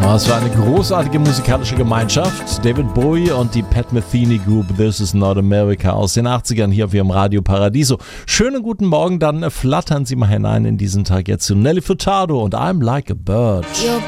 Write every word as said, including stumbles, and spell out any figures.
Das war eine großartige musikalische Gemeinschaft. David Bowie und die Pat Metheny Group, This is not America, aus den achtzigern hier auf ihrem Radio Paradiso. Schönen guten Morgen, dann flattern Sie mal hinein in diesen Tag jetzt zu Nelly Furtado und I'm Like a Bird.